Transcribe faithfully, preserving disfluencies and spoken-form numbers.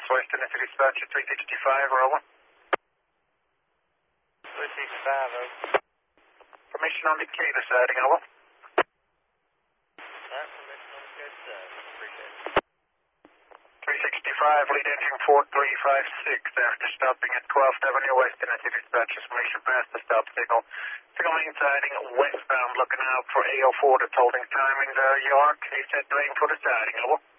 West Tennessee Dispatch at three sixty-five, over. three sixty-five, over. Permission on the Decatur sighting, over. Alright, permission on the Decatur side. Appreciate it. three sixty-five, lead engine four three five six, after stopping at twelfth Avenue West Tennessee Dispatch, information past the stop signal. Signal main siding westbound, looking out for A oh four that's holding time in the York. He said to aim for the siding, over.